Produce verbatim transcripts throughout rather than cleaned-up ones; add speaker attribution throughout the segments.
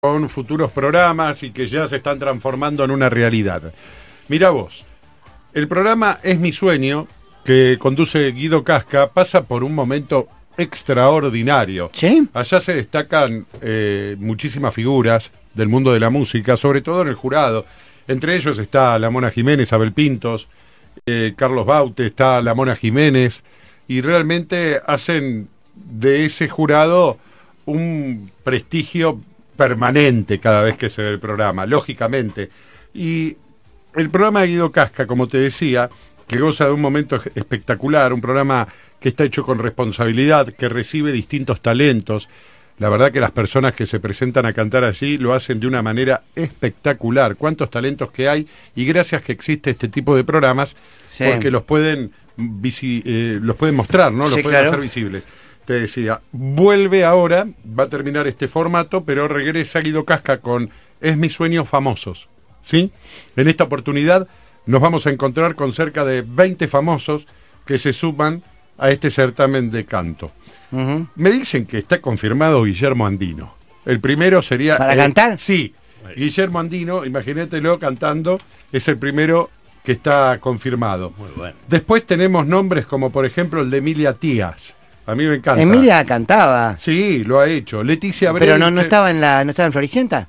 Speaker 1: con futuros programas y que ya se están transformando en una realidad. Mirá vos, el programa Es mi sueño, que conduce Guido Casca, pasa por un momento extraordinario.
Speaker 2: ¿Sí?
Speaker 1: Allá se destacan eh, muchísimas figuras del mundo de la música, sobre todo en el jurado. Entre ellos está la Mona Jiménez, Abel Pintos, eh, Carlos Baute, está la Mona Jiménez, y realmente hacen de ese jurado un prestigio permanente cada vez que se ve el programa, lógicamente. Y el programa de Guido Casca, como te decía, que goza de un momento espectacular, un programa que está hecho con responsabilidad, que recibe distintos talentos. La verdad que las personas que se presentan a cantar allí lo hacen de una manera espectacular. Cuántos talentos que hay, y gracias que existe este tipo de programas, sí, porque los pueden visi eh, los pueden mostrar, ¿no? Los
Speaker 2: sí,
Speaker 1: pueden
Speaker 2: claro.
Speaker 1: hacer visibles. Te decía, vuelve ahora, va a terminar este formato, pero regresa Guido Casca con Es mi sueño famosos, ¿sí? En esta oportunidad nos vamos a encontrar con cerca de veinte famosos que se suman a este certamen de canto. Uh-huh. Me dicen que está confirmado Guillermo Andino. El primero sería...
Speaker 2: ¿Para
Speaker 1: el,
Speaker 2: cantar?
Speaker 1: Sí, Guillermo Andino, imagínatelo cantando, es el primero que está confirmado.
Speaker 3: Muy bueno.
Speaker 1: Después tenemos nombres como por ejemplo el de Emilia Tías. A mí me encanta.
Speaker 2: Emilia cantaba.
Speaker 1: Sí, lo ha hecho. Leticia Brediche.
Speaker 2: Pero no, no estaba en la, no estaba en Floricienta.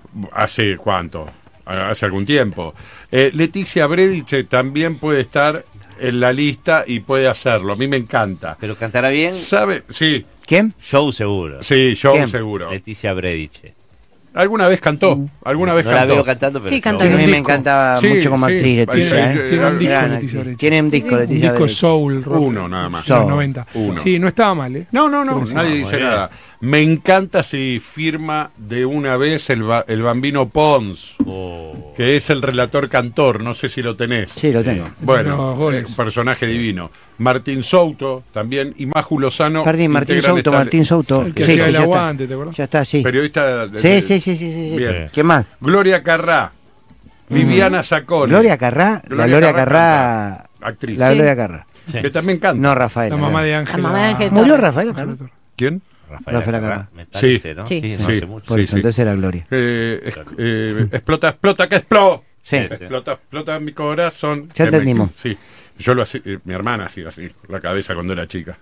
Speaker 1: ¿Hace cuánto? Hace algún tiempo. Eh, Leticia Brediche también puede estar en la lista y puede hacerlo. A mí me encanta.
Speaker 3: ¿Pero cantará bien?
Speaker 1: ¿Sabe? Sí.
Speaker 2: ¿Quién?
Speaker 3: Show seguro.
Speaker 1: Sí, show
Speaker 2: ¿Quién?
Speaker 1: seguro.
Speaker 3: Leticia Brediche.
Speaker 1: ¿Alguna vez cantó? ¿Alguna vez
Speaker 3: no
Speaker 1: cantó?
Speaker 3: la veo cantando, pero
Speaker 4: Sí,
Speaker 3: show.
Speaker 4: canta
Speaker 2: A mí
Speaker 4: bien.
Speaker 2: me encantaba
Speaker 1: Sí,
Speaker 2: mucho como
Speaker 1: sí.
Speaker 2: actriz Leticia.
Speaker 1: Tiene-
Speaker 2: ¿eh?
Speaker 5: Tiene un disco
Speaker 2: Gran
Speaker 5: Leticia
Speaker 2: actriz.
Speaker 5: Brediche.
Speaker 2: Tiene un disco
Speaker 4: Sí, sí.
Speaker 5: Un
Speaker 2: Leticia
Speaker 5: disco
Speaker 2: Brediche.
Speaker 5: soul, rock.
Speaker 1: Uno nada más.
Speaker 5: De los
Speaker 2: Soul.
Speaker 5: noventa.
Speaker 1: Uno.
Speaker 5: Sí, no estaba mal, ¿eh?
Speaker 1: No, no, no,
Speaker 5: Sí,
Speaker 1: nadie
Speaker 3: sí.
Speaker 1: dice
Speaker 3: Muy bien.
Speaker 1: nada. Me encanta si firma de una vez el, ba- el Bambino Pons,
Speaker 3: Oh.
Speaker 1: que es el relator cantor, no sé si lo tenés.
Speaker 2: Sí, lo tengo.
Speaker 1: Bueno,
Speaker 5: Los goles.
Speaker 1: eh, un personaje divino. Martín Souto también, y Maju Lozano.
Speaker 2: Martín, Martín
Speaker 1: integran
Speaker 2: Souto,
Speaker 1: esta-
Speaker 2: Martín Souto.
Speaker 5: El que
Speaker 2: Sí,
Speaker 5: hacía
Speaker 2: sí,
Speaker 5: el
Speaker 2: ya está.
Speaker 5: aguante, ¿te acuerdas?
Speaker 2: Ya está, sí.
Speaker 1: Periodista. de-
Speaker 2: Sí,
Speaker 1: de-
Speaker 2: sí, sí, sí, sí.
Speaker 1: Bien.
Speaker 2: ¿Qué más?
Speaker 1: Gloria Carrá, Viviana Sacón.
Speaker 2: Gloria Carrá, la Gloria Carrá,
Speaker 1: canta, actriz.
Speaker 2: la
Speaker 4: Sí.
Speaker 2: Gloria Carrá.
Speaker 3: Sí.
Speaker 1: Que también canta.
Speaker 2: No Rafael.
Speaker 5: La mamá de Ángela.
Speaker 4: La mamá de Ángela.
Speaker 2: ¿Murió
Speaker 4: Torres.
Speaker 2: Rafael?
Speaker 5: Ángela
Speaker 2: Torres?
Speaker 5: Torres.
Speaker 1: ¿Quién?
Speaker 3: Rafael
Speaker 2: Rafael
Speaker 3: Acarrá,
Speaker 2: Acarrá.
Speaker 3: me
Speaker 1: Sí.
Speaker 3: parece, ¿no?
Speaker 4: Sí.
Speaker 3: no
Speaker 1: Sí.
Speaker 3: hace mucho.
Speaker 2: Por
Speaker 1: Sí,
Speaker 2: eso,
Speaker 1: sí.
Speaker 2: entonces era Gloria.
Speaker 1: Eh, es- eh, explota, explota, que explota.
Speaker 2: Sí.
Speaker 3: Sí, sí.
Speaker 1: Explota, explota mi corazón.
Speaker 2: Ya
Speaker 1: Que me-
Speaker 2: entendimos.
Speaker 1: Sí. Yo lo hacía, eh, mi hermana hacía así, la cabeza cuando era chica.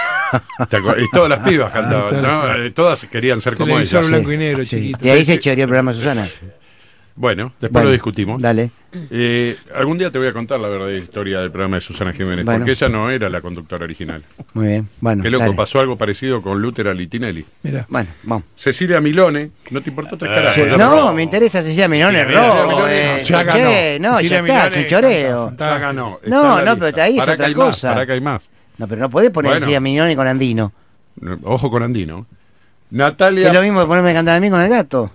Speaker 1: ¿Te acuer- y todas las pibas cantaban,
Speaker 5: todas
Speaker 1: ¿no?
Speaker 5: las-
Speaker 1: Eh, Todas querían ser como
Speaker 5: Televisor
Speaker 1: ella.
Speaker 5: blanco
Speaker 2: Sí.
Speaker 5: y negro,
Speaker 2: Sí.
Speaker 5: chiquito.
Speaker 2: Y ahí
Speaker 1: Sí,
Speaker 2: se
Speaker 1: sí.
Speaker 2: choreó el programa Susana.
Speaker 1: Bueno, después
Speaker 2: Bueno,
Speaker 1: lo discutimos.
Speaker 2: Dale.
Speaker 1: Eh, algún día te voy a contar la verdadera historia del programa de Susana Jiménez,
Speaker 2: Bueno.
Speaker 1: porque ella no era la conductora original.
Speaker 2: Muy bien. Bueno,
Speaker 1: Qué loco,
Speaker 2: dale.
Speaker 1: pasó algo parecido con Luther Litinelli.
Speaker 5: Mira.
Speaker 2: Bueno, vamos.
Speaker 1: Cecilia Milone, ¿no te importó tres
Speaker 3: Eh,
Speaker 1: carajos?
Speaker 3: sí.
Speaker 1: Ya
Speaker 2: No,
Speaker 1: pasó.
Speaker 2: me interesa Cecilia Milone,
Speaker 1: Sí,
Speaker 2: robo.
Speaker 1: Cecilia Milone,
Speaker 2: eh,
Speaker 1: ya ganó.
Speaker 2: ¿qué? No,
Speaker 5: Cecilia
Speaker 2: ya está,
Speaker 5: Milone
Speaker 2: es un choreo.
Speaker 5: canta
Speaker 1: Ya ganó. está
Speaker 2: No,
Speaker 1: en la
Speaker 2: no,
Speaker 1: lista.
Speaker 2: pero ahí es
Speaker 1: Pará
Speaker 2: otra
Speaker 1: que hay más,
Speaker 2: cosa.
Speaker 1: pará que hay más.
Speaker 2: No, pero no podés poner
Speaker 1: Bueno.
Speaker 2: Cecilia Milone con Andino.
Speaker 1: No, ojo con Andino. Natalia.
Speaker 2: Es lo mismo que ponerme a cantar a mí con el gato.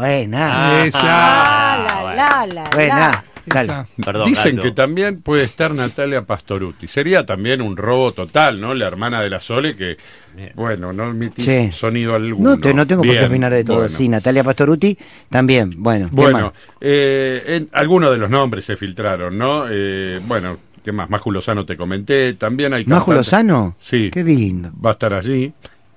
Speaker 2: Buena.
Speaker 5: Esa.
Speaker 4: Ah, la, la, la,
Speaker 2: Buena.
Speaker 4: la.
Speaker 2: Dale.
Speaker 5: Esa.
Speaker 3: Perdón,
Speaker 1: Dicen
Speaker 3: Gato.
Speaker 1: que también puede estar Natalia Pastorutti. Sería también un robo total, ¿no? La hermana de la Sole que,
Speaker 3: Bien.
Speaker 1: bueno, no emitís
Speaker 2: Sí.
Speaker 1: sonido alguno.
Speaker 2: No, te, no tengo por qué
Speaker 1: Bien,
Speaker 2: opinar de todo.
Speaker 1: bueno.
Speaker 2: Sí, Natalia Pastorutti también. Bueno, ¿qué
Speaker 1: Bueno,
Speaker 2: más?
Speaker 1: eh, en- algunos de los nombres se filtraron, ¿no? Eh, bueno, ¿qué más? Maju Lozano te comenté. También hay
Speaker 2: ¿Majo
Speaker 1: cantantes-
Speaker 2: Lozano?
Speaker 1: Sí.
Speaker 2: Qué lindo.
Speaker 1: Va a estar allí.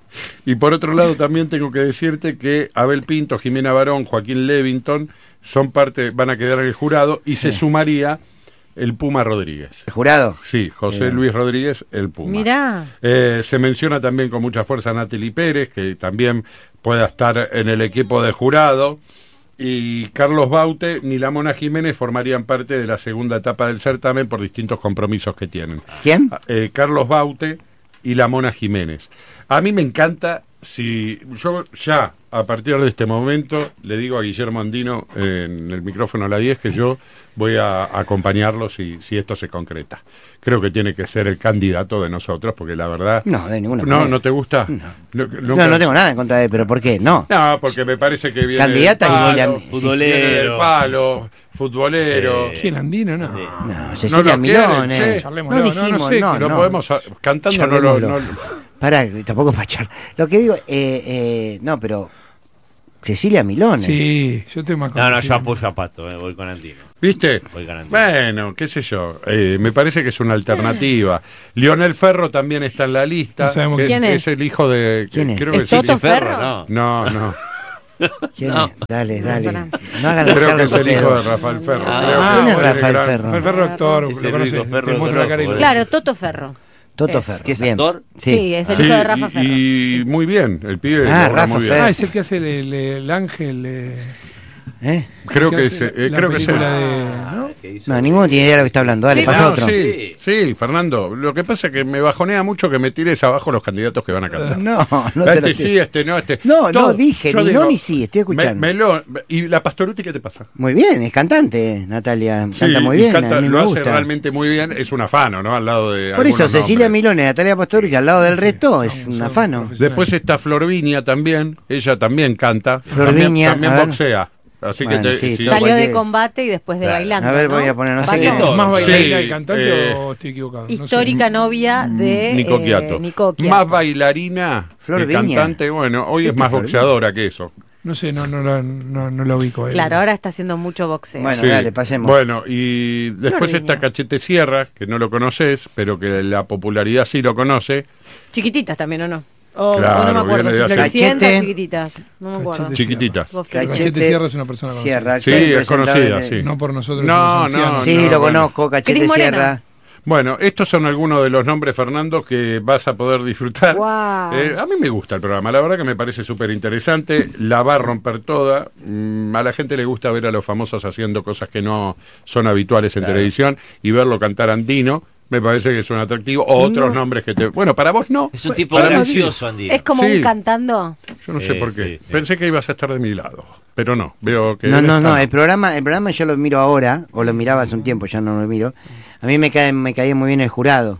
Speaker 1: Y por otro lado también tengo que decirte que Abel Pinto, Jimena Barón, Joaquín Levington son parte, van a quedar en el jurado y se sumaría el Puma Rodríguez.
Speaker 2: ¿El jurado?
Speaker 1: Sí, José
Speaker 2: Bien.
Speaker 1: Luis Rodríguez, el Puma.
Speaker 4: Mirá.
Speaker 1: Eh, se menciona también con mucha fuerza a Natalie Pérez, que también pueda estar en el equipo de jurado. Y Carlos Baute ni la Mona Jiménez formarían parte de la segunda etapa del certamen por distintos compromisos que tienen.
Speaker 2: ¿Quién?
Speaker 1: Eh, Carlos Baute y la Mona Jiménez. A mí me encanta, si yo ya a partir de este momento le digo a Guillermo Andino eh, en el micrófono a la diez que yo voy a, a acompañarlo si, si esto se concreta. Creo que tiene que ser el candidato de nosotros, porque la verdad...
Speaker 2: No, de ninguna
Speaker 1: No,
Speaker 2: manera.
Speaker 1: ¿no te gusta?
Speaker 2: No.
Speaker 1: No,
Speaker 2: No, no tengo nada en contra de él, pero ¿por qué? No.
Speaker 1: No, porque me parece que viene
Speaker 2: Candidata
Speaker 1: del
Speaker 2: y
Speaker 1: palo,
Speaker 2: la-
Speaker 3: futbolero.
Speaker 1: viene del palo, futbolero.
Speaker 3: Sí.
Speaker 5: ¿Quién, Andino? No.
Speaker 2: No, Cecilia
Speaker 1: lo quieren,
Speaker 2: Milone.
Speaker 1: che,
Speaker 5: charlemos,
Speaker 2: no
Speaker 5: no, no, no
Speaker 2: dijimos,
Speaker 5: sé,
Speaker 2: no,
Speaker 5: que
Speaker 1: No,
Speaker 2: no.
Speaker 1: podemos, a- cantando no lo...
Speaker 2: Charlémoslo.
Speaker 1: no-
Speaker 2: Pará, tampoco para charlar. Lo que digo, eh, eh, no, pero Cecilia Milone.
Speaker 5: Sí, yo estoy más con
Speaker 3: No, no, yo
Speaker 5: Cecilia.
Speaker 3: apoyo a Pato, eh, voy con Andino.
Speaker 1: ¿Viste?
Speaker 3: Voy con Andino.
Speaker 1: Bueno, qué sé yo, eh, me parece que es una alternativa. Lionel Ferro también está en la lista.
Speaker 5: No sabemos
Speaker 1: que
Speaker 4: quién
Speaker 1: es,
Speaker 4: es.
Speaker 1: es el hijo de...
Speaker 2: ¿Quién es?
Speaker 1: creo que
Speaker 4: ¿Es
Speaker 1: sí.
Speaker 4: Toto
Speaker 3: Chichi Ferro,
Speaker 4: Ferro?
Speaker 3: no.
Speaker 1: No, no.
Speaker 2: ¿Quién
Speaker 3: No.
Speaker 2: es? Dale, dale.
Speaker 4: Pará.
Speaker 2: No hagan la
Speaker 1: Creo
Speaker 2: charla
Speaker 1: que es el
Speaker 2: ustedes
Speaker 1: hijo de
Speaker 2: dos.
Speaker 1: Rafael Ferro.
Speaker 3: Ah,
Speaker 1: Creo que
Speaker 2: ¿quién es
Speaker 1: el
Speaker 2: Rafael
Speaker 1: gran-
Speaker 2: Ferro?
Speaker 5: Rafael Ferro, actor,
Speaker 3: Es
Speaker 5: lo
Speaker 3: el
Speaker 5: conoces,
Speaker 3: único Ferro
Speaker 5: te
Speaker 3: que
Speaker 5: muestra la cara y
Speaker 3: conozco,
Speaker 5: lo-
Speaker 4: Claro, Toto Ferro.
Speaker 2: Toto
Speaker 4: Es.
Speaker 2: Ferro.
Speaker 3: ¿Que es
Speaker 2: bien.
Speaker 3: actor?
Speaker 4: Sí,
Speaker 2: Sí.
Speaker 4: es el
Speaker 1: Sí,
Speaker 4: hijo de Rafa
Speaker 1: y,
Speaker 4: Ferro.
Speaker 1: y
Speaker 4: Sí.
Speaker 1: muy bien, el pibe
Speaker 2: Ah,
Speaker 1: labura
Speaker 2: Rafa
Speaker 1: muy bien.
Speaker 2: Ferro.
Speaker 5: Ah, es el que hace el, el- el ángel. eh,
Speaker 2: ¿Eh?
Speaker 1: Creo
Speaker 5: que
Speaker 1: que,
Speaker 5: hace
Speaker 1: es, eh,
Speaker 5: la
Speaker 1: creo que es él.
Speaker 5: película de- ¿no?
Speaker 3: que hizo-
Speaker 2: No, ninguno tiene idea de lo que está hablando. Dale,
Speaker 4: Sí,
Speaker 2: pasa
Speaker 1: No,
Speaker 2: otro.
Speaker 1: sí, sí, Fernando. Lo que pasa es que me bajonea mucho que me tires abajo los candidatos que van a cantar.
Speaker 2: No, no te
Speaker 1: este
Speaker 2: lo
Speaker 1: sí, este no, este.
Speaker 2: No, no
Speaker 1: Todo.
Speaker 2: dije,
Speaker 1: Yo
Speaker 2: ni
Speaker 1: digo,
Speaker 2: no ni sí, estoy escuchando.
Speaker 1: me- me lo- ¿Y la Pastoruti qué te pasa?
Speaker 2: Muy bien, es cantante, Natalia.
Speaker 1: Sí,
Speaker 2: Canta muy
Speaker 1: y
Speaker 2: bien,
Speaker 1: canta-
Speaker 2: a mí
Speaker 1: lo
Speaker 2: me
Speaker 1: hace
Speaker 2: gusta.
Speaker 1: realmente muy bien. Es un afano, ¿no? Al lado de.
Speaker 2: Por eso,
Speaker 1: algunos
Speaker 2: Cecilia
Speaker 1: nombres.
Speaker 2: Milone, Natalia Pastorius, al lado del resto,
Speaker 5: son-
Speaker 2: es un
Speaker 5: son
Speaker 2: afano.
Speaker 5: profesionales.
Speaker 1: Después está Flor Viña también. Ella también canta.
Speaker 2: Flor
Speaker 1: también
Speaker 2: Viña,
Speaker 1: también
Speaker 2: a ver.
Speaker 1: boxea. Así
Speaker 2: Bueno,
Speaker 1: que te,
Speaker 2: sí,
Speaker 1: si-
Speaker 2: todo
Speaker 4: Salió
Speaker 2: cualquier-
Speaker 4: de combate y después de
Speaker 3: Claro.
Speaker 4: bailando.
Speaker 2: A ver,
Speaker 4: ¿no?
Speaker 2: voy a poner, no sé
Speaker 4: Va
Speaker 2: qué-
Speaker 4: con-
Speaker 3: todo.
Speaker 5: ¿Más bailarina
Speaker 1: Sí,
Speaker 5: y cantante
Speaker 1: eh,
Speaker 5: o estoy equivocado? No sé.
Speaker 4: Histórica novia de
Speaker 1: Nico
Speaker 4: eh,
Speaker 1: Quiato.
Speaker 4: Nico Quiato.
Speaker 1: Más bailarina
Speaker 2: Flor
Speaker 1: que
Speaker 2: Viña.
Speaker 1: cantante. Bueno, hoy es
Speaker 2: Este
Speaker 1: más
Speaker 2: Flor
Speaker 1: boxeadora que eso.
Speaker 5: No sé, no, no, no, no, no lo ubico. a él.
Speaker 4: Claro, ahora está haciendo mucho boxeo.
Speaker 2: Bueno,
Speaker 1: Sí.
Speaker 2: dale, pasemos.
Speaker 1: Bueno, y después
Speaker 4: Flor
Speaker 1: está
Speaker 4: Viña.
Speaker 1: Cachete Sierra, que no lo conoces, pero que la popularidad sí lo conoce.
Speaker 4: Chiquititas también, ¿o no? O,
Speaker 1: Claro,
Speaker 4: o no me acuerdo,
Speaker 1: viene
Speaker 4: si
Speaker 1: de hace-
Speaker 4: Floricienta o
Speaker 2: Cachete.
Speaker 4: chiquititas. No me acuerdo.
Speaker 5: Cachete
Speaker 1: Chiquititas.
Speaker 4: Vos,
Speaker 5: Cachete
Speaker 4: Floricienta.
Speaker 5: Sierra es una persona conocida.
Speaker 2: Sierra,
Speaker 1: Sí,
Speaker 2: actor y
Speaker 1: es
Speaker 2: presentador
Speaker 1: conocida,
Speaker 2: de-
Speaker 1: sí.
Speaker 5: No por nosotros.
Speaker 1: No,
Speaker 5: que somos
Speaker 1: no,
Speaker 5: ancianos.
Speaker 2: Sí,
Speaker 1: no,
Speaker 2: lo
Speaker 1: bueno.
Speaker 2: conozco, Cachete
Speaker 4: Cris Morena.
Speaker 2: Sierra.
Speaker 1: Bueno, estos son algunos de los nombres, Fernando, que vas a poder disfrutar.
Speaker 4: Guau.
Speaker 1: Eh, a mí me gusta el programa, la verdad que me parece súper interesante, la va a romper toda. Mm, a la gente le gusta ver a los famosos haciendo cosas que no son habituales en
Speaker 3: Claro.
Speaker 1: televisión y verlo cantar andino. Me parece que es un atractivo. O otros nombres que te... Bueno, para vos no.
Speaker 3: Es un tipo
Speaker 1: Para mí
Speaker 3: gracioso, Andino.
Speaker 4: Es como
Speaker 1: Sí.
Speaker 4: un cantando.
Speaker 1: Yo no sé
Speaker 3: Sí,
Speaker 1: por qué.
Speaker 3: sí, sí.
Speaker 1: Pensé que ibas a estar de mi lado, pero no. Veo que
Speaker 2: No,
Speaker 1: él
Speaker 2: no,
Speaker 1: está-
Speaker 2: no, el programa, el programa yo lo miro ahora, o lo miraba hace un tiempo, ya no lo miro. A mí me cae, me caía muy bien el jurado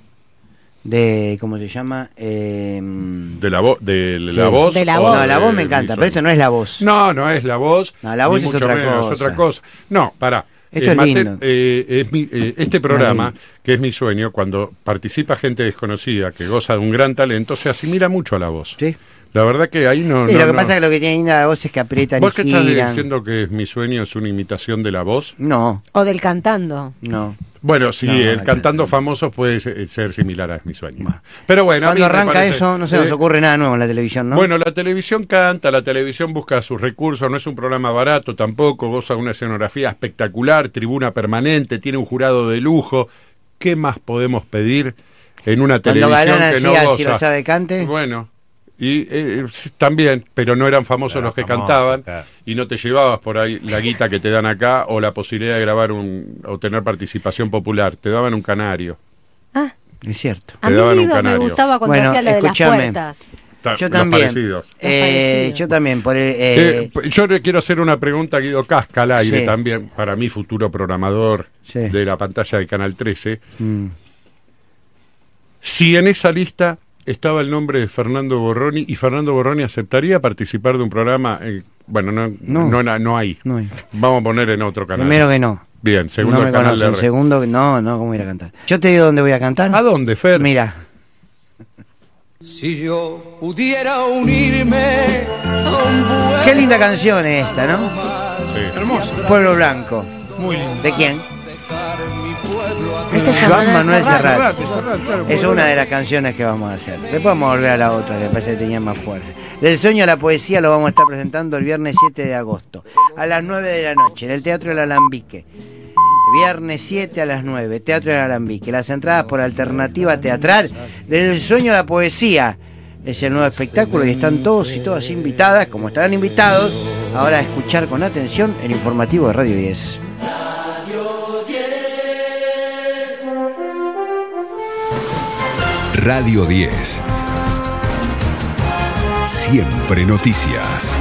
Speaker 2: de, ¿cómo se llama? Eh,
Speaker 1: de la, vo- de la
Speaker 2: Sí.
Speaker 1: voz.
Speaker 4: De la
Speaker 1: o
Speaker 4: voz.
Speaker 2: no, la voz me
Speaker 1: de
Speaker 2: encanta,
Speaker 1: mi
Speaker 2: pero esto no es la voz.
Speaker 1: No, no es la voz.
Speaker 2: No, la voz
Speaker 1: ni
Speaker 2: es
Speaker 1: mucho
Speaker 2: otra
Speaker 1: menos,
Speaker 2: cosa.
Speaker 1: otra cosa. No, pará.
Speaker 2: Esto es
Speaker 1: mate-
Speaker 2: lindo.
Speaker 1: eh, es mi- eh, este programa,
Speaker 2: lindo.
Speaker 1: que es mi sueño, cuando participa gente desconocida que goza de un gran talento, se asimila mucho a la voz.
Speaker 2: ¿Sí?
Speaker 1: La verdad que ahí no.
Speaker 2: Sí,
Speaker 1: no-
Speaker 2: lo que
Speaker 1: no.
Speaker 2: pasa es que lo que tiene linda la voz es que aprietan
Speaker 1: ¿Vos
Speaker 2: y
Speaker 1: qué estás
Speaker 2: giran.
Speaker 1: diciendo que es mi sueño es una imitación de la voz?
Speaker 2: No,
Speaker 4: O del cantando.
Speaker 2: no.
Speaker 1: Bueno, sí,
Speaker 2: No,
Speaker 1: el
Speaker 2: no,
Speaker 1: cantando
Speaker 2: no.
Speaker 1: famosos puede ser, ser similar a Es mi sueño. Pero bueno, a mí
Speaker 2: Cuando
Speaker 1: me
Speaker 2: arranca
Speaker 1: parece-
Speaker 2: eso, no se nos
Speaker 1: eh,
Speaker 2: ocurre nada nuevo en la televisión, ¿no?
Speaker 1: Bueno, la televisión canta, la televisión busca sus recursos, no es un programa barato tampoco, goza de una escenografía espectacular, tribuna permanente, tiene un jurado de lujo. ¿Qué más podemos pedir en una
Speaker 2: Cuando
Speaker 1: televisión
Speaker 2: Galán
Speaker 1: que no
Speaker 2: hacía
Speaker 1: goza?
Speaker 2: Si lo sabe cante.
Speaker 1: Bueno, y eh, sí, también, pero no eran famosos
Speaker 3: Eran
Speaker 1: los que
Speaker 3: famosos,
Speaker 1: cantaban
Speaker 3: claro.
Speaker 1: y no te llevabas por ahí la guita que te dan acá o la posibilidad de grabar un o tener participación popular, te daban un canario.
Speaker 4: Ah,
Speaker 2: Es cierto.
Speaker 4: a
Speaker 1: Te
Speaker 4: mí
Speaker 1: daban un
Speaker 4: Guido me
Speaker 1: canario.
Speaker 4: gustaba cuando
Speaker 2: Bueno,
Speaker 4: hacía la de las
Speaker 2: escúchame.
Speaker 4: puertas.
Speaker 1: Ta-
Speaker 2: Yo
Speaker 1: los
Speaker 2: también.
Speaker 1: parecidos.
Speaker 2: Eh,
Speaker 4: parecidos.
Speaker 2: yo también, por el,
Speaker 1: Eh,
Speaker 2: eh,
Speaker 1: yo le quiero hacer una pregunta a Guido Casca al aire
Speaker 2: Sí.
Speaker 1: también, para mí futuro programador
Speaker 2: Sí.
Speaker 1: de la pantalla de Canal trece.
Speaker 2: mm,
Speaker 1: Si en esa lista estaba el nombre de Fernando Borroni y Fernando Borroni aceptaría participar de un programa, eh, bueno, no,
Speaker 2: No.
Speaker 1: no. No, no hay.
Speaker 2: no hay.
Speaker 1: Vamos a poner en otro canal.
Speaker 2: Primero que no.
Speaker 1: Bien, segundo
Speaker 2: no me
Speaker 1: canal de
Speaker 2: conocen.
Speaker 1: red.
Speaker 2: Segundo, que no, no, ¿cómo ir a cantar? Yo te digo dónde voy a cantar.
Speaker 1: ¿A dónde, Fer?
Speaker 2: Mira,
Speaker 6: Si yo pudiera unirme a un vuelo
Speaker 2: qué linda canción es esta, ¿no?
Speaker 1: Sí.
Speaker 5: Hermoso.
Speaker 2: Pueblo Blanco.
Speaker 5: Muy lindo.
Speaker 2: ¿De quién?
Speaker 4: Este es
Speaker 2: Joan Manuel
Speaker 4: Serrat.
Speaker 2: Serrat.
Speaker 5: Serrat, Serrat, claro,
Speaker 2: Es
Speaker 5: Pueblo
Speaker 2: una de
Speaker 5: Blanco.
Speaker 2: las canciones que vamos a hacer. Después vamos a volver a la otra, que parece que tenía más fuerza. Del sueño a la poesía lo vamos a estar presentando el viernes siete de agosto, a las nueve de la noche, en el Teatro del Alambique. Viernes siete a las nueve, Teatro del Alambique. Las entradas por alternativa teatral del sueño a la poesía. Es el nuevo espectáculo y están todos y todas invitadas, como estarán invitados, ahora a escuchar con atención el informativo de Radio diez.
Speaker 7: Radio diez. Siempre noticias.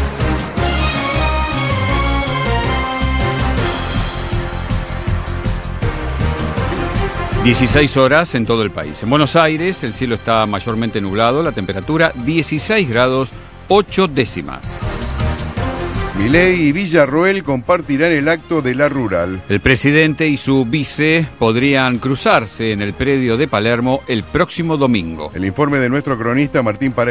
Speaker 8: dieciséis horas en todo el país. En Buenos Aires el cielo está mayormente nublado, la temperatura dieciséis grados ocho décimas.
Speaker 9: Milei y Villarroel compartirán el acto de la rural.
Speaker 8: El presidente y su vice podrían cruzarse en el predio de Palermo el próximo domingo.
Speaker 9: El informe de nuestro cronista Martín Pared.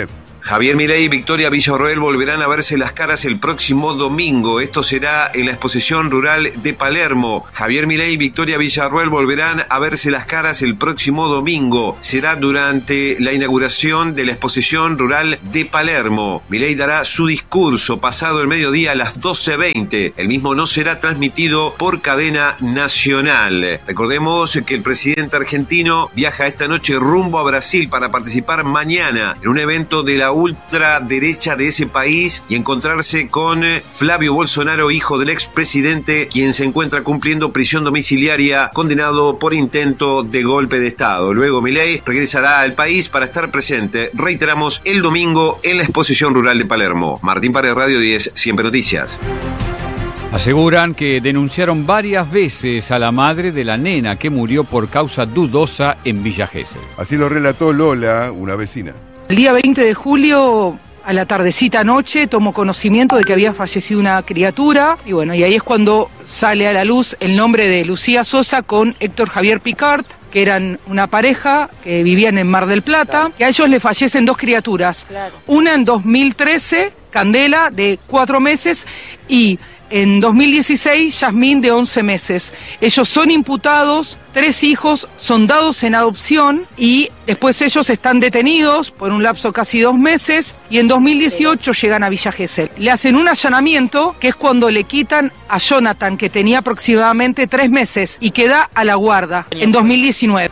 Speaker 10: Javier Milei y Victoria Villarroel volverán a verse las caras el próximo domingo. Esto será en la exposición rural de Palermo. Javier Milei y Victoria Villarroel volverán a verse las caras el próximo domingo. Será durante la inauguración de la exposición rural de Palermo. Milei dará su discurso pasado el mediodía a las doce veinte. El mismo no será transmitido por cadena nacional. Recordemos que el presidente argentino viaja esta noche rumbo a Brasil para participar mañana en un evento de la ultraderecha de ese país y encontrarse con Flavio Bolsonaro, hijo del expresidente, quien se encuentra cumpliendo prisión domiciliaria, condenado por intento de golpe de Estado. Luego Milei regresará al país para estar presente, reiteramos, el domingo en la exposición rural de Palermo. Martín Paredes, Radio diez, Siempre Noticias.
Speaker 8: Aseguran que denunciaron varias veces a la madre de la nena que murió por causa dudosa en Villa Gesell.
Speaker 9: Así lo relató Lola, una vecina.
Speaker 11: El día veinte de julio, a la tardecita noche, tomó conocimiento de que había fallecido una criatura y bueno, y ahí es cuando sale a la luz el nombre de Lucía Sosa con Héctor Javier Picard, que eran una pareja que vivían en Mar del Plata, y a ellos le fallecen dos criaturas, una en dos mil trece, Candela, de cuatro meses, y en dos mil dieciséis, Yasmín, de once meses. Ellos son imputados, tres hijos son dados en adopción y después ellos están detenidos por un lapso casi dos meses y en dos mil dieciocho llegan a Villa Gesell. Le hacen un allanamiento, que es cuando le quitan a Jonathan, que tenía aproximadamente tres meses y queda a la guarda en dos mil diecinueve.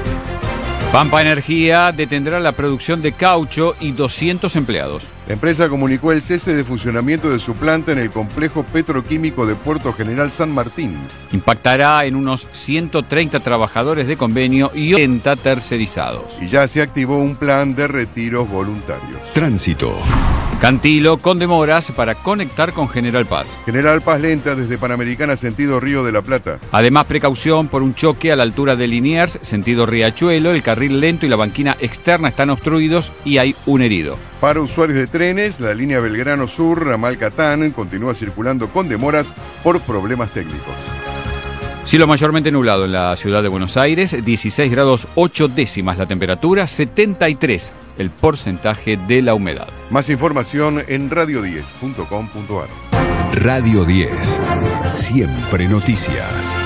Speaker 8: Pampa Energía detendrá la producción de caucho y doscientos empleados.
Speaker 9: La empresa comunicó el cese de funcionamiento de su planta en el complejo petroquímico de Puerto General San Martín.
Speaker 8: Impactará en unos ciento treinta trabajadores de convenio y ochenta tercerizados.
Speaker 9: Y ya se activó un plan de retiros voluntarios.
Speaker 7: Tránsito.
Speaker 8: Cantilo con demoras para conectar con General Paz.
Speaker 9: General Paz lenta desde Panamericana sentido Río de la Plata.
Speaker 8: Además, precaución por un choque a la altura de Liniers, sentido Riachuelo. El carril lento y la banquina externa están obstruidos y hay un herido.
Speaker 9: Para usuarios de trenes, la línea Belgrano Sur, ramal Catán, continúa circulando con demoras por problemas técnicos.
Speaker 8: Cielo mayormente nublado en la ciudad de Buenos Aires, dieciséis grados ocho décimas la temperatura, setenta y tres el porcentaje de la humedad.
Speaker 9: Más información en radio diez punto com punto ar.
Speaker 7: Radio diez. Siempre noticias.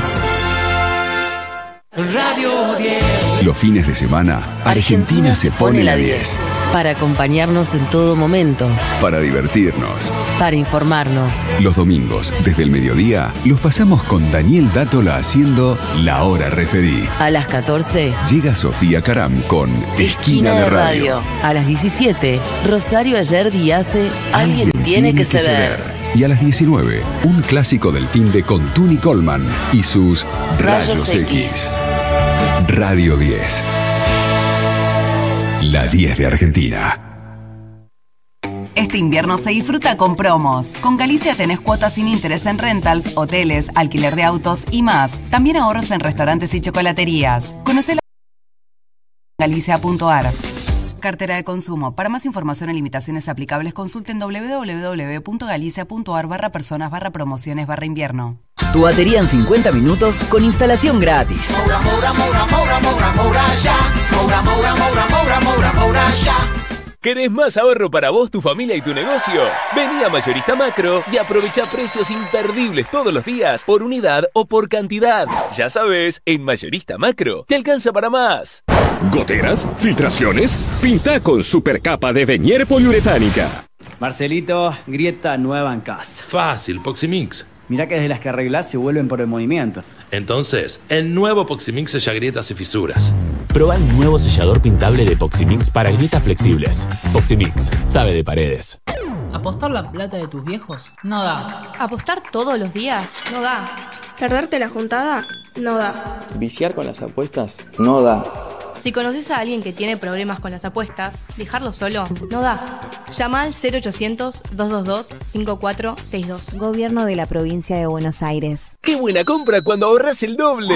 Speaker 6: Radio diez.
Speaker 7: Los fines de semana, Argentina se pone la diez.
Speaker 12: Para acompañarnos en todo momento.
Speaker 7: Para divertirnos.
Speaker 12: Para informarnos.
Speaker 7: Los domingos, desde el mediodía, los pasamos con Daniel Dátola haciendo La Hora Referí.
Speaker 12: A las catorce.
Speaker 7: Llega Sofía Caram con Esquina, Esquina de, de radio. radio.
Speaker 12: A las diecisiete, Rosario Ayerdi hace Alguien, Alguien tiene, tiene que, que ceder. ceder.
Speaker 7: Y a las diecinueve, un clásico del fin de con Tuni Coleman y sus Rayos, Rayos X. X. Radio diez. La diez de Argentina.
Speaker 13: Este invierno se disfruta con promos. Con Galicia tenés cuotas sin interés en rentals, hoteles, alquiler de autos y más. También ahorros en restaurantes y chocolaterías. Conocé la galicia punto ar. Cartera de consumo. Para más información y limitaciones aplicables, consulten doble u doble u doble u punto galicia punto ar barra personas barra promociones barra invierno.
Speaker 14: Tu batería en cincuenta minutos con instalación gratis.
Speaker 6: Moura, moura, moura, moura, moura, moura, ya. Moura, moura, moura, moura, moura, moura, ya.
Speaker 15: ¿Querés más ahorro para vos, tu familia y tu negocio? Vení a Mayorista Macro y aprovecha precios imperdibles todos los días por unidad o por cantidad. Ya sabes, en Mayorista Macro te alcanza para más.
Speaker 16: ¿Goteras? ¿Filtraciones? Pinta con supercapa de Venier poliuretánica.
Speaker 17: Marcelito, grieta nueva en casa.
Speaker 18: Fácil, Poximix.
Speaker 17: Mirá que desde las que arreglás se vuelven por el movimiento.
Speaker 18: Entonces, el nuevo Poximix sella grietas y fisuras.
Speaker 19: Proba el nuevo sellador pintable de Poximix para grietas flexibles. Poximix, sabe de paredes.
Speaker 20: ¿Apostar la plata de tus viejos? No da.
Speaker 21: ¿Apostar todos los días? No da. ¿Perderte la juntada? No da.
Speaker 22: ¿Viciar con las apuestas? No da.
Speaker 21: Si conoces a alguien que tiene problemas con las apuestas, dejarlo solo no da. Llama al cero ochocientos, dos dos dos, cinco cuatro seis dos.
Speaker 23: Gobierno de la Provincia de Buenos Aires.
Speaker 15: ¡Qué buena compra cuando ahorras el doble!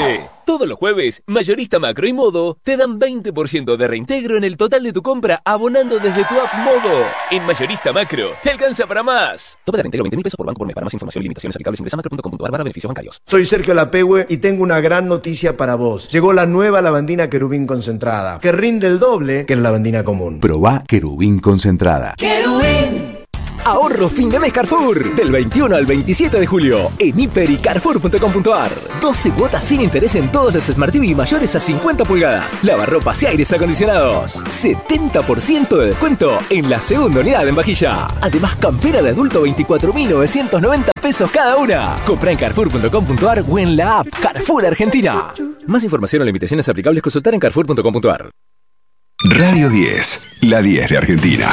Speaker 15: Todos los jueves, Mayorista Macro y Modo te dan veinte por ciento de reintegro en el total de tu compra abonando desde tu app Modo. En Mayorista Macro, te alcanza para más. Tope de reintegro veinte mil pesos por banco por mes. Para más información y limitaciones aplicables ingresa macro punto com punto ar barra beneficios bancarios.
Speaker 1: Soy Sergio Lapehue y tengo una gran noticia para vos. Llegó la nueva lavandina Querubín concentrada, que rinde el doble que la lavandina común.
Speaker 7: Probá Querubín concentrada.
Speaker 14: ¡Querubín!
Speaker 3: Ahorro fin de mes Carrefour, del veintiuno al veintisiete de julio, en hiper y carrefour punto com punto ar. doce cuotas sin interés en todos los Smart T V mayores a cincuenta pulgadas, lavarropas y aires acondicionados. setenta por ciento de descuento en la segunda unidad en vajilla. Además, campera de adulto veinticuatro mil novecientos noventa pesos cada una. Compra en carrefour punto com punto ar o en la app Carrefour Argentina. Más información o limitaciones aplicables consultar en carrefour punto com punto ar.
Speaker 7: Radio diez, la diez de Argentina.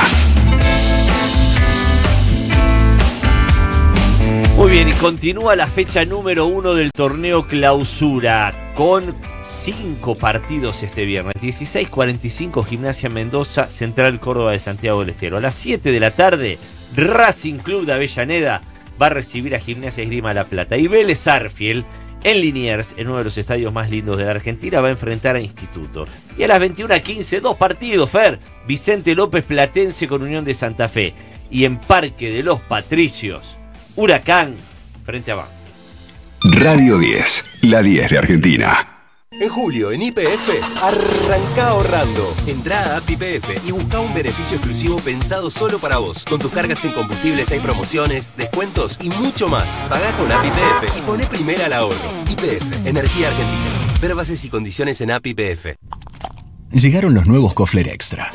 Speaker 23: Muy bien, y continúa la fecha número uno del torneo Clausura con cinco partidos este viernes. dieciséis cuarenta y cinco Gimnasia Mendoza, Central Córdoba de Santiago del Estero. A las siete de la tarde, Racing Club de Avellaneda va a recibir a Gimnasia Esgrima La Plata. Y Vélez Arfiel, en Liniers, en uno de los estadios más lindos de la Argentina, va a enfrentar a Instituto. Y a las veintiuna quince, dos partidos, Fer. Vicente López Platense con Unión de Santa Fe. Y en Parque de los Patricios, Huracán frente a Banfield.
Speaker 7: Radio diez, la diez de Argentina.
Speaker 24: En julio, en Y P F, arranca ahorrando. Entrá a App Y P F y busca un beneficio exclusivo pensado solo para vos. Con tus cargas en combustibles hay promociones, descuentos y mucho más. Pagá con App Y P F y poné primera al ahorro. Y P F, Energía Argentina. Ver bases y condiciones en App Y P F.
Speaker 25: Llegaron los nuevos Kofler Extra.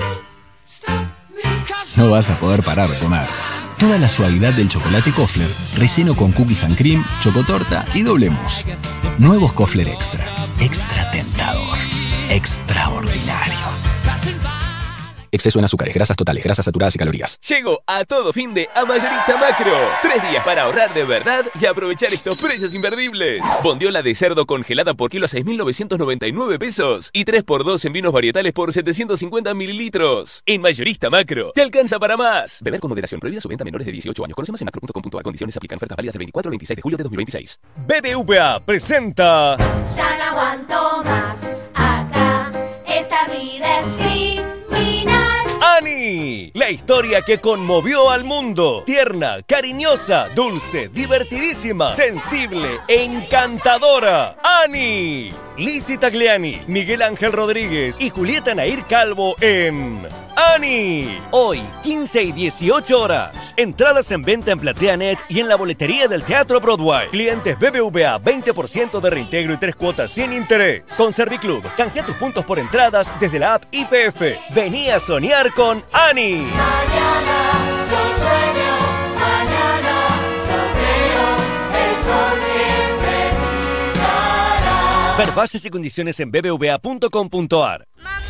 Speaker 25: No vas a poder parar de comer. Toda la suavidad del chocolate Kofler, relleno con cookies and cream, chocotorta y doble mousse. Nuevos Kofler Extra. Extra tentador. Extraordinario. Exceso en azúcares, grasas totales, grasas saturadas y calorías.
Speaker 15: Llego a todo fin de a Mayorista Macro. Tres días para ahorrar de verdad y aprovechar estos precios imperdibles. Bondiola de cerdo congelada por kilo a seis mil novecientos noventa y nueve pesos. Y tres por dos en vinos varietales por setecientos cincuenta mililitros. En Mayorista Macro, te alcanza para más. Beber con moderación. Prohibida su venta a menores de dieciocho años. Conoce más en macro punto com punto ar. Condiciones aplican. Ofertas válidas del veinticuatro al veintiséis de julio de dos mil veintiséis.
Speaker 26: B B V A presenta...
Speaker 27: Ya no aguanto más. Acá, esta vida es criminal.
Speaker 26: ¡Ani! La historia que conmovió al mundo. Tierna, cariñosa, dulce, divertidísima, sensible, encantadora. ¡Ani! Lizzy Tagliani, Miguel Ángel Rodríguez y Julieta Nair Calvo en... ¡Ani! Hoy, quince y dieciocho horas. Entradas en venta en PlateaNet y en la boletería del Teatro Broadway. Clientes B B V A, veinte por ciento de reintegro y tres cuotas sin interés. Con Serviclub, canjea tus puntos por entradas desde la app Y P F. Vení a soñar con Ani.
Speaker 27: Mañana lo sueño, mañana lo creo, el sol siempre brillará.
Speaker 26: Ver bases y condiciones en b b v a punto com punto ar.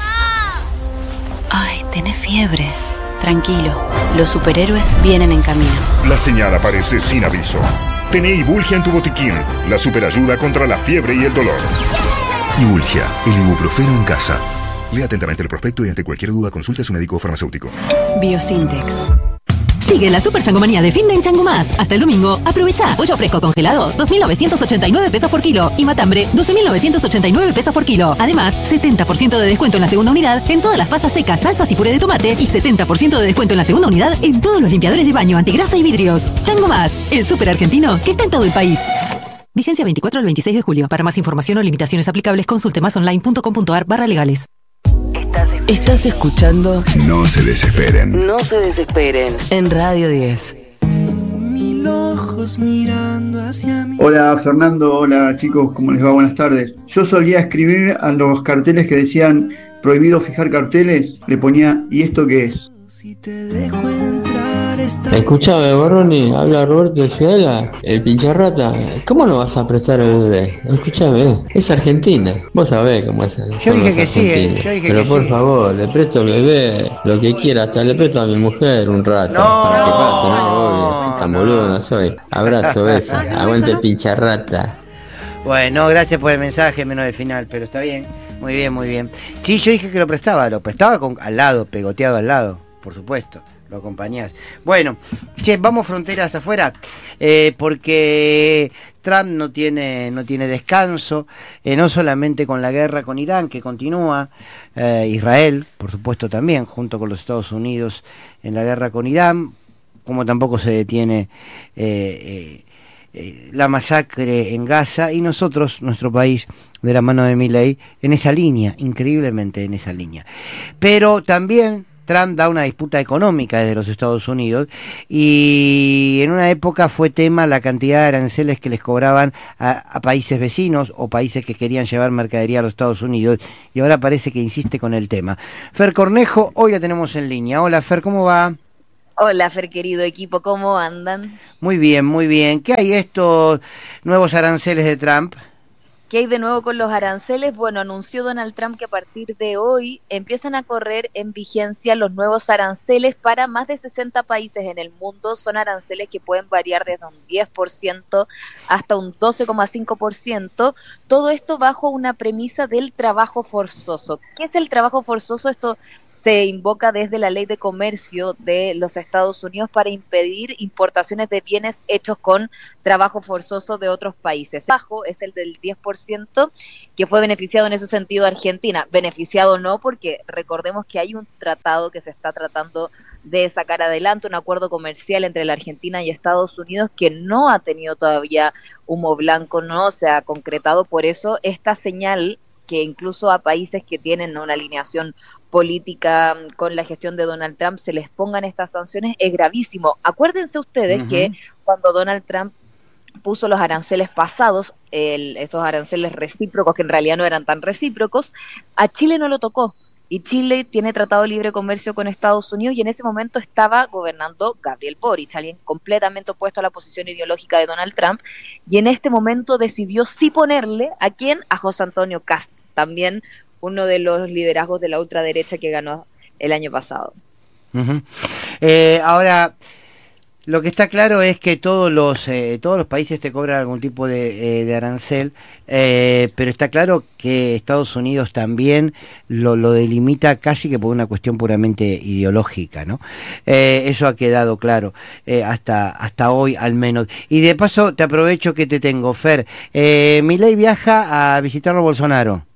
Speaker 28: Ay, tenés fiebre. Tranquilo, los superhéroes vienen en camino.
Speaker 29: La señal aparece sin aviso. Tené Ibulgia en tu botiquín, la superayuda contra la fiebre y el dolor. Ibulgia, el ibuprofeno en casa. Lea atentamente el prospecto y ante cualquier duda consulte a su médico o farmacéutico.
Speaker 28: Biosintex.
Speaker 30: Sigue la super changomanía de fin de en Chango Más. Hasta el domingo, aprovecha. Pollo fresco congelado, dos mil novecientos ochenta y nueve pesos por kilo. Y matambre, doce mil novecientos ochenta y nueve pesos por kilo. Además, setenta por ciento de descuento en la segunda unidad en todas las pastas secas, salsas y puré de tomate. Y setenta por ciento de descuento en la segunda unidad en todos los limpiadores de baño, antigrasa y vidrios. Chango Más, el super argentino que está en todo el país. Vigencia veinticuatro al veintiséis de julio. Para más información o limitaciones aplicables, consulte más online punto com punto ar barra legales.
Speaker 12: Estás escuchando
Speaker 7: No se desesperen.
Speaker 12: No se desesperen en Radio diez.
Speaker 31: Mil ojos mirando hacia mí. Hola Fernando, hola chicos, ¿cómo les va? Buenas tardes. Yo solía escribir a los carteles que decían prohibido fijar carteles, le ponía ¿y esto qué es? Si te dejo entrar esta...
Speaker 32: Escúchame, Borroni, habla Roberto Fiala, el pincharrata. ¿Cómo no vas a prestar el bebé? Escúchame, es Argentina. Vos sabés cómo es.
Speaker 2: Yo dije que sí, eh. Yo dije
Speaker 32: Pero
Speaker 2: que
Speaker 32: por
Speaker 2: sí.
Speaker 32: favor, le presto al bebé, lo que quiera, hasta le presto a mi mujer un rato.
Speaker 2: No,
Speaker 32: para que pase, no, obvio. Tan boludo no soy. Abrazo, beso. Aguante el pincharrata.
Speaker 2: Bueno, gracias por el mensaje, menos el final, pero está bien. Muy bien, muy bien. Sí, yo dije que lo prestaba, lo prestaba con, al lado, pegoteado al lado. Por supuesto, lo acompañás. Bueno, che, vamos fronteras afuera, eh, porque Trump no tiene, no tiene descanso, eh, no solamente con la guerra con Irán, que continúa, eh, Israel, por supuesto también, junto con los Estados Unidos en la guerra con Irán, como tampoco se detiene eh, eh, eh, la masacre en Gaza, y nosotros, nuestro país, de la mano de Milei, en esa línea, increíblemente en esa línea. Pero también Trump da una disputa económica desde los Estados Unidos, y en una época fue tema la cantidad de aranceles que les cobraban a, a países vecinos o países que querían llevar mercadería a los Estados Unidos, y ahora parece que insiste con el tema. Fer Cornejo, hoy la tenemos en línea. Hola Fer, ¿cómo va?
Speaker 4: Hola Fer, querido equipo, ¿cómo andan?
Speaker 2: Muy bien, muy bien. ¿Qué hay de estos nuevos aranceles de Trump?
Speaker 4: ¿Qué hay de nuevo con los aranceles? Bueno, anunció Donald Trump que a partir de hoy empiezan a correr en vigencia los nuevos aranceles para más de sesenta países en el mundo. Son aranceles que pueden variar desde un diez por ciento hasta un doce coma cinco por ciento. Todo esto bajo una premisa del trabajo forzoso. ¿Qué es el trabajo forzoso? Esto se invoca desde la Ley de Comercio de los Estados Unidos para impedir importaciones de bienes hechos con trabajo forzoso de otros países. Bajo es el del diez por ciento, que fue beneficiado en ese sentido Argentina. Beneficiado no, porque recordemos que hay un tratado que se está tratando de sacar adelante, un acuerdo comercial entre la Argentina y Estados Unidos que no ha tenido todavía humo blanco, no se ha concretado. Por eso esta señal que incluso a países que tienen una alineación política con la gestión de Donald Trump se les pongan estas sanciones es gravísimo. Acuérdense ustedes uh-huh. que cuando Donald Trump puso los aranceles pasados, el, estos aranceles recíprocos, que en realidad no eran tan recíprocos, a Chile no lo tocó. Y Chile tiene tratado de libre comercio con Estados Unidos, y en ese momento estaba gobernando Gabriel Boric, alguien completamente opuesto a la posición ideológica de Donald Trump, y en este momento decidió sí ponerle a quién, a José Antonio Kast, también uno de los liderazgos de la ultraderecha que ganó el año pasado.
Speaker 2: Uh-huh. Eh, ahora, lo que está claro es que todos los eh, todos los países te cobran algún tipo de, eh, de arancel, eh, pero está claro que Estados Unidos también lo, lo delimita casi que por una cuestión puramente ideológica, ¿no? Eh, eso ha quedado claro eh, hasta hasta hoy al menos. Y de paso te aprovecho que te tengo, Fer. Eh, Milei viaja a visitar a Bolsonaro.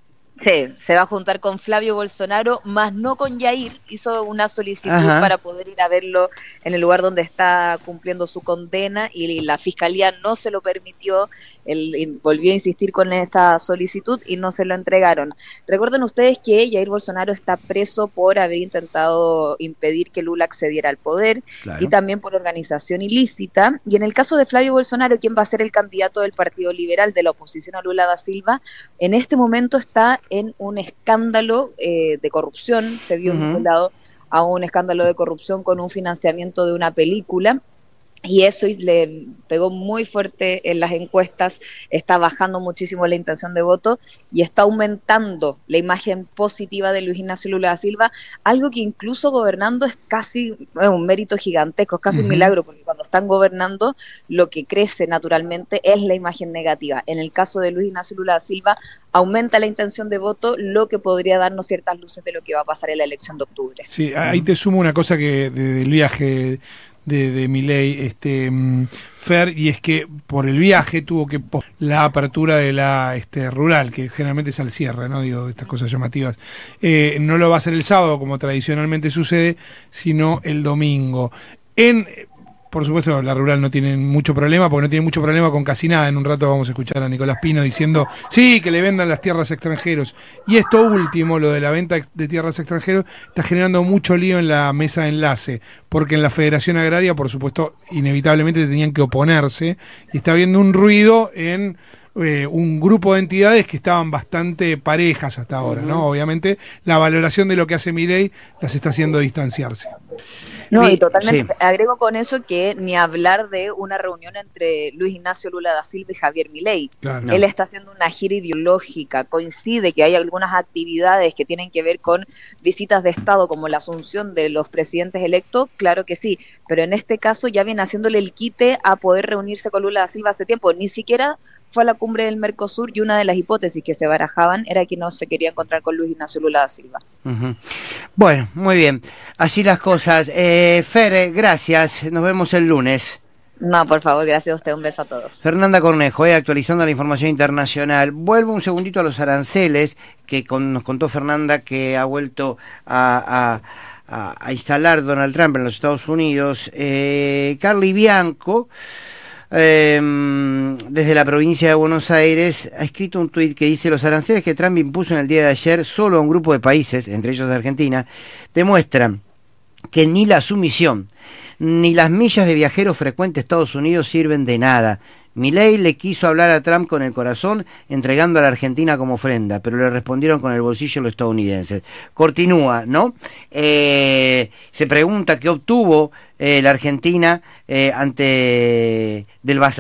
Speaker 4: Sí, se va a juntar con Flavio Bolsonaro, más no con Jair. Hizo una solicitud Ajá. para poder ir a verlo en el lugar donde está cumpliendo su condena, y la fiscalía no se lo permitió. Él volvió a insistir con esta solicitud y no se lo entregaron. Recuerden ustedes que Jair Bolsonaro está preso por haber intentado impedir que Lula accediera al poder, claro. y también por organización ilícita. Y en el caso de Flavio Bolsonaro, quien va a ser el candidato del Partido Liberal de la oposición a Lula da Silva, en este momento está en un escándalo eh, de corrupción. Se vio uh-huh. vinculado a un escándalo de corrupción con un financiamiento de una película, y eso le pegó muy fuerte en las encuestas. Está bajando muchísimo la intención de voto y está aumentando la imagen positiva de Luis Ignacio Lula da Silva, algo que incluso gobernando es casi es un mérito gigantesco, es casi uh-huh. un milagro, porque cuando están gobernando lo que crece naturalmente es la imagen negativa. En el caso de Luis Ignacio Lula da Silva, aumenta la intención de voto, lo que podría darnos ciertas luces de lo que va a pasar en la elección de octubre.
Speaker 5: Sí, ahí te sumo una cosa que de, del viaje de, de Milei, este, Fer, y es que por el viaje tuvo que la apertura de la este, rural, que generalmente es al cierre, ¿no? Digo, estas cosas llamativas. Eh, no lo va a hacer el sábado, como tradicionalmente sucede, sino el domingo. En... Por supuesto, la rural no tiene mucho problema, porque no tiene mucho problema con casi nada. En un rato vamos a escuchar a Nicolás Pino diciendo, sí, que le vendan las tierras a extranjeros. Y esto último, lo de la venta de tierras a extranjeros, está generando mucho lío en la mesa de enlace, porque en la Federación Agraria, por supuesto, inevitablemente tenían que oponerse, y está habiendo un ruido en... Eh, un grupo de entidades que estaban bastante parejas hasta ahora, ¿no? Obviamente la valoración de lo que hace Milei las está haciendo distanciarse.
Speaker 4: No, y totalmente, sí. Agrego con eso que ni hablar de una reunión entre Luis Ignacio Lula da Silva y Javier Milei. Claro. Él está haciendo una gira ideológica, coincide que hay algunas actividades que tienen que ver con visitas de Estado, como la asunción de los presidentes electos, claro que sí, pero en este caso ya viene haciéndole el quite a poder reunirse con Lula da Silva hace tiempo, ni siquiera fue a la cumbre del Mercosur, y una de las hipótesis que se barajaban era que no se quería encontrar con Luis Ignacio Lula da Silva.
Speaker 2: Uh-huh. Bueno, muy bien, así las cosas. Eh, Fer, gracias, nos vemos el lunes.
Speaker 4: No, por favor, gracias a usted, un beso a todos.
Speaker 2: Fernanda Cornejo, eh, actualizando la información internacional. Vuelvo un segundito a los aranceles, que con, nos contó Fernanda que ha vuelto a, a, a, a instalar Donald Trump en los Estados Unidos. Eh, Carly Bianco, eh, desde la provincia de Buenos Aires, ha escrito un tuit que dice: los aranceles que Trump impuso en el día de ayer solo a un grupo de países, entre ellos Argentina, demuestran que ni la sumisión ni las millas de viajero frecuente a Estados Unidos sirven de nada. Milei le quiso hablar a Trump con el corazón, entregando a la Argentina como ofrenda, pero le respondieron con el bolsillo los estadounidenses. Continúa, ¿no? Eh, se pregunta qué obtuvo eh, la Argentina eh, ante del